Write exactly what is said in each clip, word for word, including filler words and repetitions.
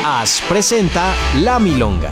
As presenta La Milonga.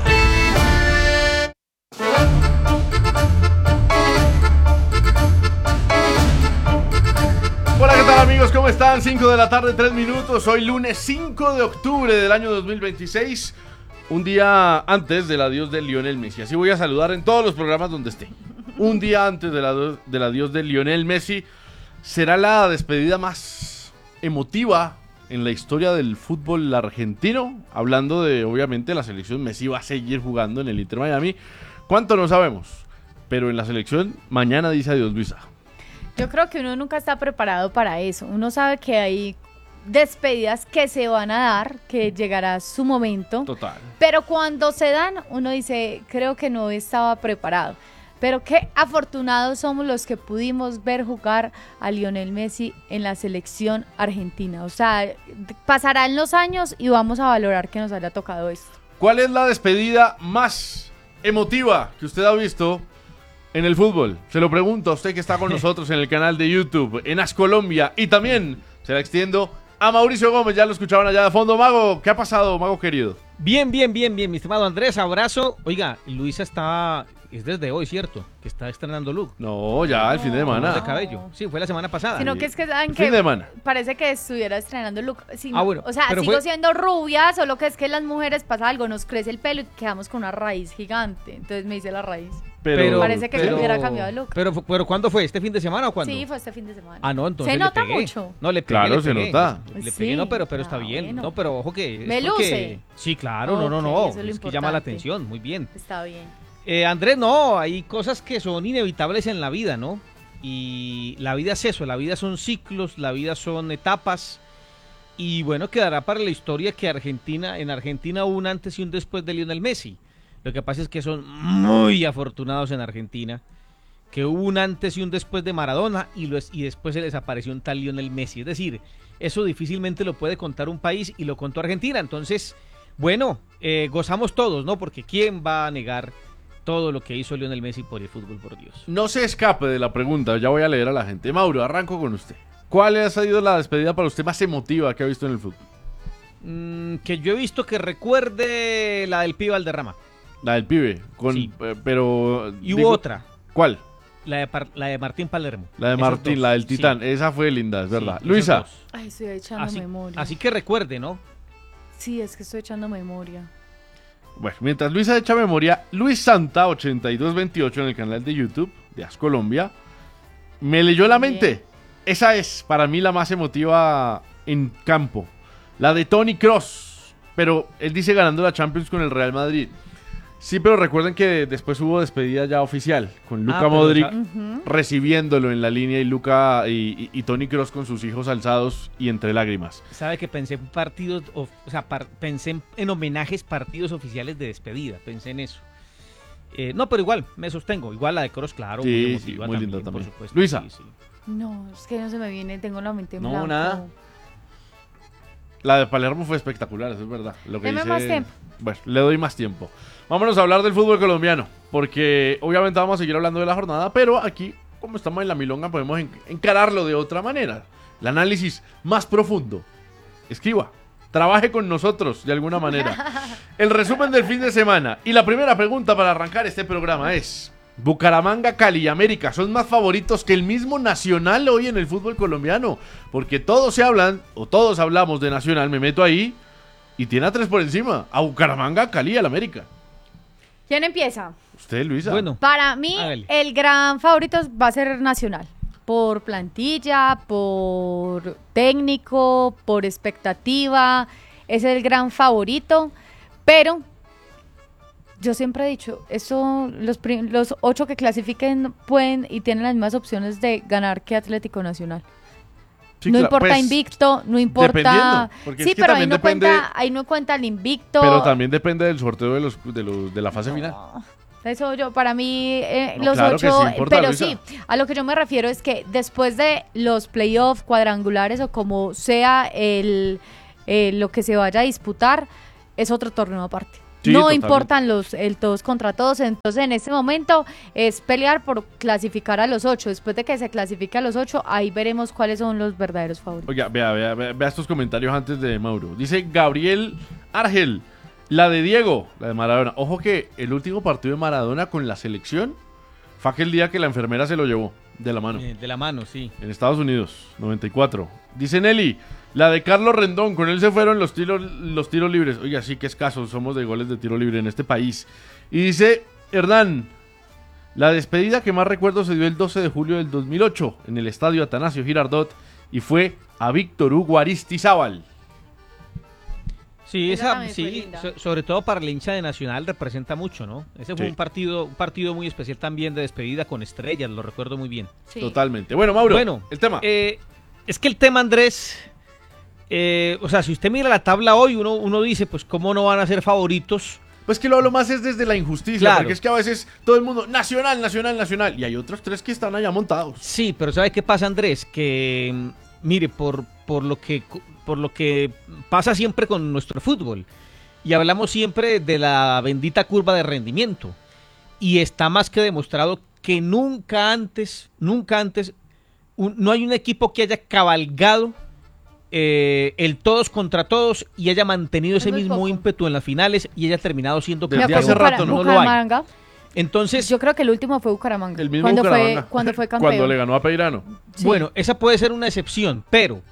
Hola, ¿qué tal amigos? ¿Cómo están? cinco de la tarde, tres minutos. Hoy lunes cinco de octubre del año dos mil veintiséis. Un día antes del adiós de Lionel Messi. Así voy a saludar en todos los programas donde esté. Un día antes del adiós, del adiós de Lionel Messi. Será la despedida más emotiva en la historia del fútbol argentino. Hablando de, obviamente, la selección. Messi va a seguir jugando en el Inter Miami. ¿Cuánto? No sabemos. Pero en la selección, mañana dice adiós Luisa. Yo creo que uno nunca está preparado para eso. Uno sabe que hay despedidas que se van a dar, que llegará su momento. Total. Pero cuando se dan, uno dice, creo que no estaba preparado. Pero qué afortunados somos los que pudimos ver jugar a Lionel Messi en la selección argentina. O sea, pasarán los años y vamos a valorar que nos haya tocado esto. ¿Cuál es la despedida más emotiva que usted ha visto en el fútbol? Se lo pregunto a usted que está con nosotros en el canal de YouTube, en As Colombia, y también se la extiendo a Mauricio Gómez. Ya lo escuchaban allá de fondo. Mago, ¿qué ha pasado, Mago querido? Bien, bien, bien, bien, mi estimado Andrés, abrazo. Oiga, Luisa está, es desde hoy, ¿cierto? Que está estrenando look. No, ya, el fin de semana. De cabello. Sí, fue la semana pasada. Sino que es que saben El que fin de semana. parece que estuviera estrenando look. Sí, Ah, bueno, o sea, pero sigo fue- siendo rubia, solo que es que las mujeres pasa algo, nos crece el pelo y quedamos con una raíz gigante. Entonces me hice la raíz. Pero, Parece que se pero- hubiera cambiado de look. Pero, pero ¿cuándo fue? ¿Este fin de semana o cuándo? Sí, fue este fin de semana. Ah, no, entonces Se le nota pegué. mucho. No, le pegué, Claro, le se pegué. nota. Le Sí. pegué, no, pero, pero está Ah, bien. bueno. No, pero ojo que... es ¿Me porque- luce? Sí, claro, no, no, no. Ok, eso es lo Es que llama la importante. atención, muy bien. Está bien. Eh, Andrés, no, hay cosas que son inevitables en la vida, ¿no? Y la vida es eso, la vida son ciclos, la vida son etapas. Y bueno, quedará para la historia que Argentina, en Argentina hubo un antes y un después de Lionel Messi. Lo que pasa es que son muy afortunados en Argentina, que hubo un antes y un después de Maradona y, lo es- y después se les apareció un tal Lionel Messi. Es decir, eso difícilmente lo puede contar un país y lo contó Argentina. Entonces, bueno, eh, gozamos todos, ¿no? Porque ¿quién va a negar todo lo que hizo Lionel Messi por el fútbol, por Dios? No se escape de la pregunta, ya voy a leer a la gente. Mauro, arranco con usted. ¿Cuál ha sido la despedida para usted más emotiva que ha visto en el fútbol? Mm, que yo he visto que recuerde la del Pibe Valderrama. La del pibe, con, Sí. eh, pero... Y hubo digo, otra, ¿Cuál? la de, Par- la de Martín Palermo. La de Esos Martín, dos, la del sí. Titán. Esa fue linda, es Sí, verdad. esos Luisa. dos. Ay, estoy echando Así, memoria. así que recuerde, ¿no? Sí, es que estoy echando memoria. Bueno, mientras Luisa echa memoria, Luis Santa, ochenta y dos veintiocho en el canal de YouTube de As Colombia, me leyó la Bien. mente. Esa es para mí la más emotiva en campo. La de Toni Kroos. Pero él dice ganando la Champions con el Real Madrid. Sí, pero recuerden que después hubo despedida ya oficial con Luka Ah, pero Modric esa- Ujú. recibiéndolo en la línea y Luka y, y, y Toni Kroos con sus hijos alzados y entre lágrimas. Sabe que pensé en partidos, of- o sea, par- pensé en, en homenajes, partidos oficiales de despedida, pensé en eso. Eh, no, pero igual, me sostengo. Igual la de Coros, claro. Sí, muy sí, emotiva muy linda también. Por supuesto. Luisa. Sí, sí. No, es que no se me viene, tengo la mente en No, blanco. nada. La de Palermo fue espectacular, eso es verdad. Lo que Deme dice- más tiempo. Bueno, le doy más tiempo. Vámonos a hablar del fútbol colombiano, porque obviamente vamos a seguir hablando de la jornada, pero aquí, como estamos en la milonga, podemos en- encararlo de otra manera. El análisis más profundo. Escriba, trabaje con nosotros de alguna manera. El resumen del fin de semana. Y la primera pregunta para arrancar este programa es: Bucaramanga, Cali y América son más favoritos que el mismo Nacional hoy en el fútbol colombiano, porque todos se hablan, o todos hablamos de Nacional, me meto ahí, y tiene a tres por encima, a Bucaramanga, Cali y al América. ¿Quién empieza? Usted, Luisa. Bueno, Para mí, Hágale. el gran favorito va a ser Nacional. Por plantilla, por técnico, por expectativa. Es el gran favorito. Pero yo siempre he dicho, eso, los, prim- los ocho que clasifiquen pueden y tienen las mismas opciones de ganar que Atlético Nacional. Sí, no claro, importa pues, invicto, no importa. dependiendo, porque Sí, es que pero ahí también no, depende- cuenta, ahí no cuenta el invicto. Pero también depende del sorteo de, los, de, los, de la fase final. No, eso yo, para mí, eh, No, los claro que ocho, sí importa, pero Luisa. sí, a lo que yo me refiero es que después de los playoffs cuadrangulares o como sea el, eh, lo que se vaya a disputar, es otro torneo aparte. Sí, no totalmente. importan los el todos contra todos, entonces en este momento es pelear por clasificar a los ocho. Después de que se clasifique a los ocho, ahí veremos cuáles son los verdaderos favoritos. Oiga, vea, vea, vea, vea estos comentarios antes de Mauro. Dice Gabriel Argel, la de Diego, la de Maradona. Ojo que el último partido de Maradona con la selección fue aquel día que la enfermera se lo llevó de la mano. Eh, de la mano, sí. En Estados Unidos, noventa y cuatro. Dice Nelly, la de Carlos Rendón, con él se fueron los tiros, los tiros libres. Oiga, sí que escasos somos de goles de tiro libre en este país. Y dice Hernán, la despedida que más recuerdo se dio el doce de julio del dos mil ocho en el estadio Atanasio Girardot y fue a Víctor Hugo Aristizábal. Sí, Esa esa, también fue sí, linda. so- sobre todo para el hincha de Nacional representa mucho, ¿no? Ese fue Sí. un partido, un partido muy especial también de despedida con estrellas, lo recuerdo muy bien. Sí. Totalmente. Bueno, Mauro, Bueno, el tema. Eh, es que el tema, Andrés, eh, o sea, si usted mira la tabla hoy, uno, uno dice, pues, ¿cómo no van a ser favoritos? Pues que lo hablo más es desde la injusticia, Claro. porque es que a veces todo el mundo, nacional, nacional, nacional, y hay otros tres que están allá montados. Sí, pero ¿sabe qué pasa, Andrés? Que, mm, mire, por, por, lo que, por lo que pasa siempre con nuestro fútbol, y hablamos siempre de la bendita curva de rendimiento, y está más que demostrado que nunca antes, nunca antes, un- no hay un equipo que haya cabalgado eh, el todos contra todos y haya mantenido Es ese muy mismo poco. ímpetu en las finales y haya terminado siendo Desde Mira, hace fue rato Bucara- no. No lo hay. Bucaramanga. Entonces, Yo creo que el último fue Bucaramanga. El mismo cuando Bucaramanga. fue cuando fue campeón. Cuando le ganó a Peirano. Sí. bueno, esa puede ser una excepción, pero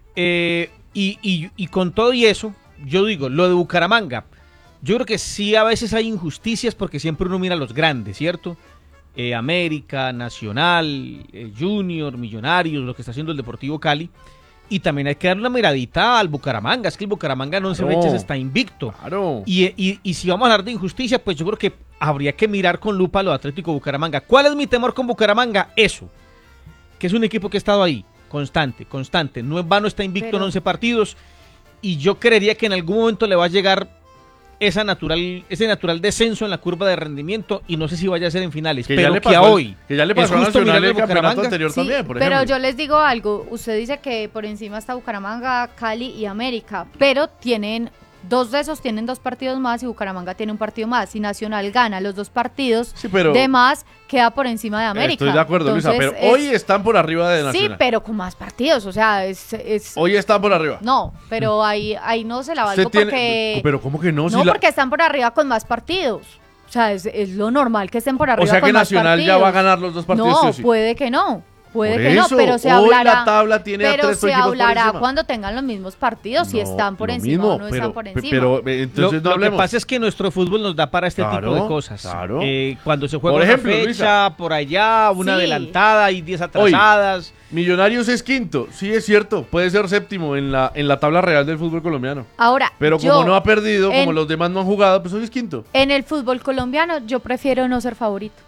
eh, y, y- y con todo y eso, yo digo, lo de Bucaramanga, yo creo que sí a veces hay injusticias porque siempre uno mira a los grandes, ¿cierto? Eh, América, Nacional, eh, Junior, Millonarios, lo que está haciendo el Deportivo Cali. Y también hay que darle una miradita al Bucaramanga, es que el Bucaramanga en once Claro. fechas está invicto. Claro. Y, y- y si vamos a hablar de injusticia, pues yo creo que habría que mirar con lupa a lo Atlético Bucaramanga. ¿Cuál es mi temor con Bucaramanga? Eso, que es un equipo que ha estado ahí, constante, constante. No en vano está invicto Pero- en once partidos y yo creería que en algún momento le va a llegar esa natural, ese natural descenso en la curva de rendimiento y no sé si vaya a ser en finales, Que ya pero le que pasó a al- hoy que ya le es pasó a justo Nacional mirarle el a campeonato Bucaramanga. anterior Sí, también, por pero ejemplo. yo les digo algo. Usted dice que por encima está Bucaramanga, Cali y América, pero tienen dos de esos tienen dos partidos más y Bucaramanga tiene un partido más. Si Nacional gana los dos partidos Sí, pero- de más, queda por encima de América. Estoy de acuerdo, Luisa, pero Entonces, hoy es- están por arriba de sí, Nacional. pero con más partidos. O sea, es, es- Hoy están por arriba. no, pero ahí, ahí no se la Usted valgo tiene- porque Pero ¿cómo que no? no, Si la- porque están por arriba con más partidos. O sea, es, es lo normal que estén por arriba O sea con que más Nacional ya partidos. va a ganar los dos partidos. No, sí o sí. puede que no. Puede Por que no, eso, pero se hoy hablará. la tabla tiene a pero tres se equipos por hablará encima. cuando tengan los mismos partidos, si No, están por lo encima mismo, o no pero, están por pe- encima. Pero, eh, Lo, entonces no lo que hablemos. pasa es que nuestro fútbol nos da para este Claro, tipo de cosas. claro. Eh, cuando se juega Por una ejemplo, fecha, Luisa. por allá, una Sí. adelantada y diez atrasadas. Millonarios es quinto, sí es cierto, puede ser séptimo en la, en la tabla real del fútbol colombiano. Ahora, Pero yo, como no ha perdido, como en- los demás no han jugado, pues hoy es quinto. en el fútbol colombiano, yo prefiero no ser favorito.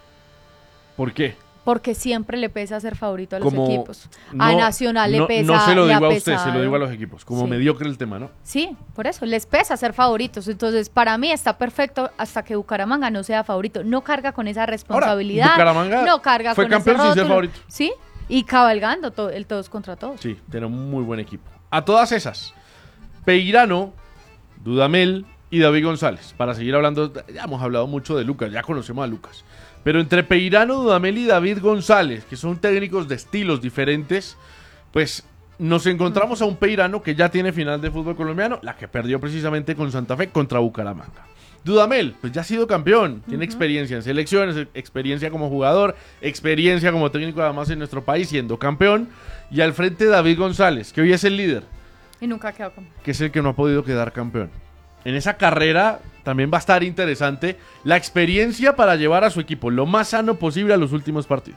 ¿Por qué? Porque siempre le pesa ser favorito a los Como equipos. a no- Nacional no, le pesa. No se lo le ha digo a usted, se pesado. lo digo a los equipos. Como Sí. mediocre el tema, ¿no? Sí, por eso, les pesa ser favoritos. Entonces, para mí está perfecto hasta que Bucaramanga no sea favorito. No carga con esa responsabilidad. Bucaramanga no carga fue con campeón ese sin ser rótulo. favorito. Sí, y cabalgando to- el todos contra todos. Sí, tiene un muy buen equipo. A todas esas, Peirano, Dudamel y David González. Para seguir hablando, ya hemos hablado mucho de Lucas, ya conocemos a Lucas. Pero entre Peirano, Dudamel y David González, que son técnicos de estilos diferentes, pues nos encontramos a un Peirano que ya tiene final de fútbol colombiano, la que perdió precisamente con Santa Fe contra Bucaramanga. Dudamel, pues ya ha sido campeón, tiene experiencia en selecciones, experiencia como jugador, experiencia como técnico además en nuestro país siendo campeón. Y al frente David González, que hoy es el líder, Y nunca quedó campeón. que es el que no ha podido quedar campeón. En esa carrera también va a estar interesante la experiencia para llevar a su equipo lo más sano posible a los últimos partidos.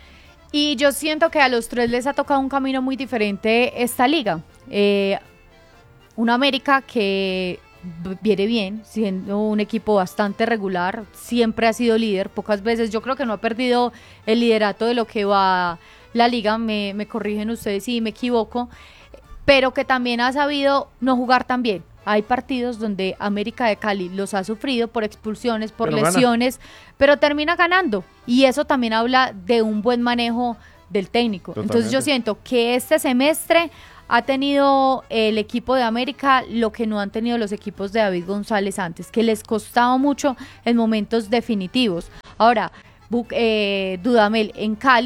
Y yo siento que a los tres les ha tocado un camino muy diferente esta liga. Eh, una América que v- viene bien, siendo un equipo bastante regular, siempre ha sido líder, pocas veces, yo creo que no ha perdido el liderato de lo que va la liga, me, me corrigen ustedes si me equivoco, pero que también ha sabido no jugar tan bien. Hay partidos donde América de Cali los ha sufrido por expulsiones, por Pero gana. lesiones, pero termina ganando. Y eso también habla de un buen manejo del técnico. Entonces yo Totalmente. siento que este semestre ha tenido el equipo de América lo que no han tenido los equipos de David González antes, que les costaba mucho en momentos definitivos. Ahora, Bu- eh, Dudamel en Cali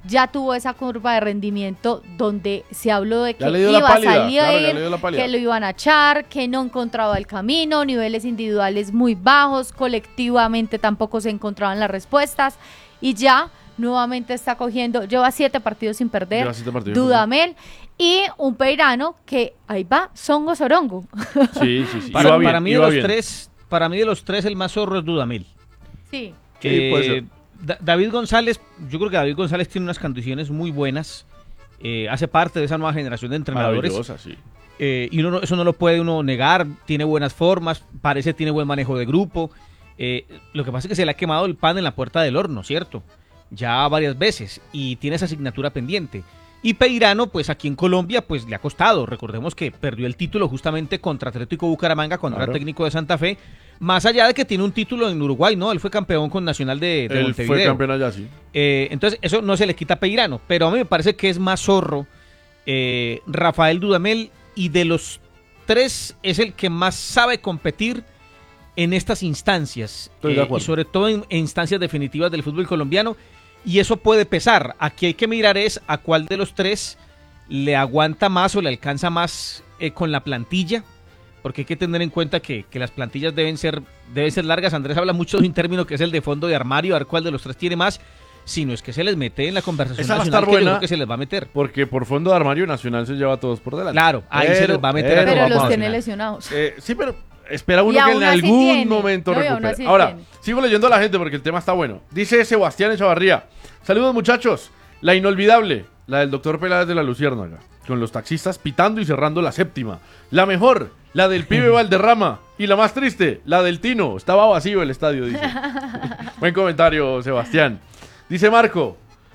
ya tuvo esa curva de rendimiento donde se habló de que Ya le dio la iba a pálida, salir, claro, ya le dio la pálida. que lo iban a echar, que no encontraba el camino, niveles individuales muy bajos, colectivamente tampoco se encontraban las respuestas y ya nuevamente está cogiendo, lleva siete partidos sin perder, Lleva siete partidos. Dudamel y un Peirano que ahí va, Songo Sorongo. Sí, sí, sí. Para, Iba bien, para mí de iba los bien. tres, para mí de los tres el más zorro es Dudamel. Sí. Sí, Eh, puede ser. Da- David González, yo creo que David González tiene unas condiciones muy buenas, eh, hace parte de esa nueva generación de entrenadores. Maravillosa, sí. Eh, y uno no- eso no lo puede uno negar, tiene buenas formas, parece tiene buen manejo de grupo. Eh, lo que pasa es que se le ha quemado el pan en la puerta del horno, ¿cierto? Ya varias veces y tiene esa asignatura pendiente. Y Peirano, pues aquí en Colombia, pues le ha costado. Recordemos que perdió el título justamente contra Atlético Bucaramanga, cuando Claro. era técnico de Santa Fe. Más allá de que tiene un título en Uruguay, ¿no? Él fue campeón con Nacional de, de Él Montevideo. fue campeón allá, sí. Eh, entonces, eso no se le quita a Peirano. Pero a mí me parece que es más zorro eh, Rafael Dudamel. Y de los tres es el que más sabe competir en estas instancias. Estoy de eh, acuerdo. y sobre todo en, en instancias definitivas del fútbol colombiano. Y eso puede pesar. Aquí hay que mirar es a cuál de los tres le aguanta más o le alcanza más eh, con la plantilla. Porque hay que tener en cuenta que, que las plantillas deben ser, deben ser largas. Andrés habla mucho de un término que es el de fondo de armario, a ver cuál de los tres tiene más. Si no es que se les mete en la conversación Esa va a nacional, estar que yo buena. creo que se les va a meter. Porque por fondo de armario Nacional se lleva a todos por delante. Claro, ahí se les va a meter a Pero vamos los a tiene ver. lesionados. Eh, sí, pero espera uno Y que aún en así algún tiene. momento No, y aún recupere. así Ahora, tiene. sigo leyendo a la gente porque el tema está bueno. Dice Sebastián Echavarría. Saludos, muchachos. La inolvidable, la del doctor Peláez de la Luciérnaga, con los taxistas pitando y cerrando la séptima. La mejor, la del pibe Valderrama. Y la más triste, la del Tino. Estaba vacío el estadio, dice. Buen comentario, Sebastián. Dice Marco.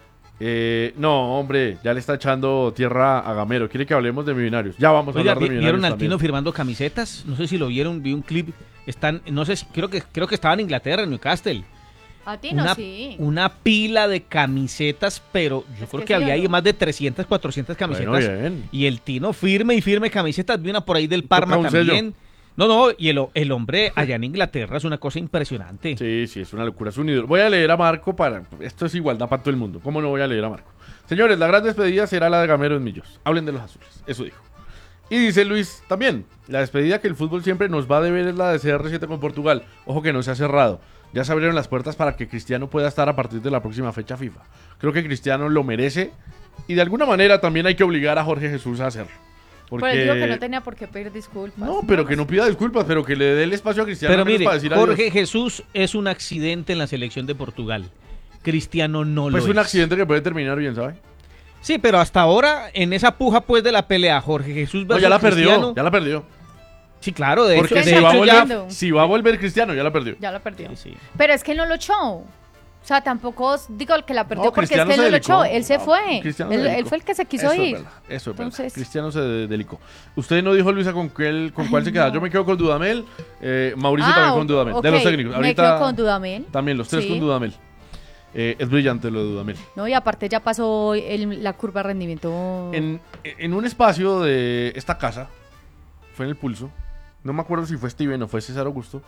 Eh, no, hombre, ya le está echando tierra a Gamero. Quiere que hablemos de Millonarios. Ya vamos a Oiga, hablar de ¿vi- Millonarios ¿vieron al también. Tino firmando camisetas? No sé si lo vieron, vi un clip. Están, no sé, si- creo que creo que estaba en Inglaterra, en Newcastle. A ti no, Una, sí. una pila de camisetas, pero yo Es creo que que sí, había ¿o ahí no? más de trescientas, cuatrocientas camisetas. Bueno, bien. Y el Tino firme y firme camisetas. Vi una por ahí del Parma Toca un sello. también. No, no, y el, el hombre allá en Inglaterra es una cosa impresionante. Sí, sí, es una locura, es un ídolo. Voy a leer a Marco para... Esto es igualdad para todo el mundo. ¿Cómo no voy a leer a Marco? Señores, la gran despedida será la de Gamero en Millos. Hablen de los azules, eso dijo. Y dice Luis también, la despedida que el fútbol siempre nos va a deber es la de C R siete con Portugal. Ojo que no se ha cerrado. Ya se abrieron las puertas para que Cristiano pueda estar a partir de la próxima fecha FIFA. Creo que Cristiano lo merece y de alguna manera también hay que obligar a Jorge Jesús a hacerlo. Porque... Pues digo que no tenía por qué pedir disculpas. No, pero que no pida disculpas, pero que le dé el espacio a Cristiano Pero al menos mire, para decir Jorge adiós. Jesús es un accidente en la selección de Portugal. Cristiano no Pues lo un es. accidente que puede terminar bien, ¿sabe? Sí, pero hasta ahora, en esa puja pues de la pelea, Jorge Jesús No, versus ya la perdió, Cristiano. ya la perdió. Sí, claro, de Porque hecho, si de va, a hecho volver, ya... volviendo. si va a volver Cristiano, ya la perdió. Ya la perdió. Sí, sí. Pero es que él no lo echó. O sea, tampoco os digo el que la perdió No, porque es Cristiano que él se no lo delicó. echó. Él se No, fue. Cristiano Él, se él delicó. fue el que se quiso Eso ir. es verdad, eso es verdad. Entonces- Cristiano se de- delicó. Usted no dijo, Luisa, con cuál, con cuál se queda. Yo me quedo con Dudamel, eh, Mauricio también con Dudamel. ok, De los técnicos. Me Ahorita quedo con Dudamel. también, los tres Sí. con Dudamel. Eh, es brillante lo de Dudamel. No, y aparte ya pasó el- la curva de rendimiento. En, en un espacio de esta casa, fue en el Pulso, no me acuerdo si fue Steven o fue César Augusto,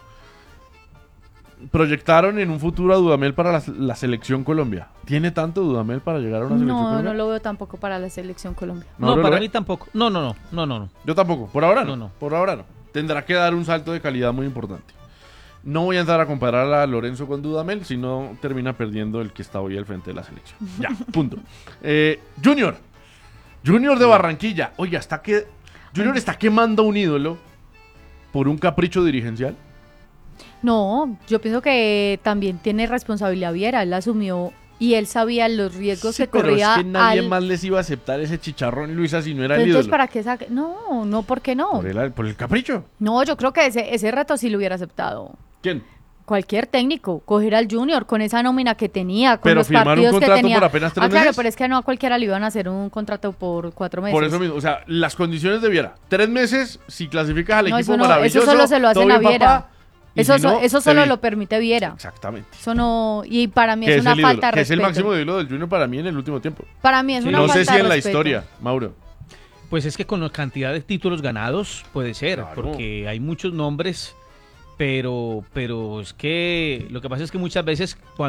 proyectaron en un futuro a Dudamel para la, la selección Colombia. ¿Tiene tanto Dudamel para llegar a una selección No, Colombia? no lo veo tampoco para la selección Colombia. No, No, ¿lo para ve? mí tampoco. No, no, no, no, no, no. Yo tampoco, por ahora no. No, no. Por ahora no. Tendrá que dar un salto de calidad muy importante. No voy a entrar a comparar a Lorenzo con Dudamel, si no termina perdiendo el que está hoy al frente de la selección. Ya, punto. Eh, Junior. Junior de Barranquilla. Oiga, está que Junior está quemando a un ídolo por un capricho dirigencial. No, yo pienso que también tiene responsabilidad Viera. Él la asumió y él sabía los riesgos Sí, que pero corría. es que nadie al- más les iba a aceptar ese chicharrón, Luisa, si no era el Entonces, ídolo. ¿para qué saque? No, no, ¿por qué no? Por el, por el capricho. No, yo creo que ese, ese reto sí lo hubiera aceptado. ¿Quién? Cualquier técnico, coger al Junior con esa nómina que tenía, con Pero los firmar un partidos que contrato tenía. por apenas tres ah, claro, meses. pero es que no a cualquiera le iban a hacer un contrato por cuatro meses. Por eso mismo, o sea, las condiciones de Viera. Tres meses, si clasificas al No, equipo eso no, maravilloso. eso solo se lo todo hacen a bien, Viera. papá, y Eso, si so- no, eso te solo vi. lo permite Viera. Exactamente. Eso no, y para mí Que es es, una el ídolo, falta de que es el respeto. máximo ídolo del Junior para mí en el último tiempo. Para mí es Sí. una No falta sé si de en la respeto. historia, Mauro. Pues es que con la cantidad de títulos ganados puede ser, Claro. porque hay muchos nombres, pero, pero es que lo que pasa es que muchas veces cuando